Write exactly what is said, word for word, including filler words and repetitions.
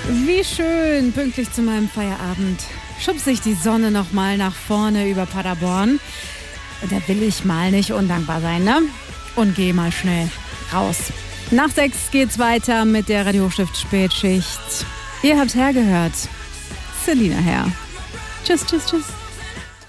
Wie schön, pünktlich zu meinem Feierabend schubse ich die Sonne noch mal nach vorne über Paderborn. Und da will ich mal nicht undankbar sein, ne? Und gehe mal schnell raus. Nach sechs geht's weiter mit der Radio Hochstift Spätschicht. Ihr habt hergehört. Selina Herr. Tschüss, tschüss, tschüss.